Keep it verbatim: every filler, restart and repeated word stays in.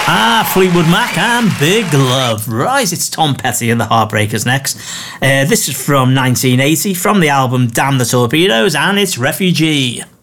Ah, Fleetwood Mac and Big Love. Right, it's Tom Petty and the Heartbreakers next. Uh, this is from nineteen eighty, from the album Damn the Torpedoes, and it's Refugee.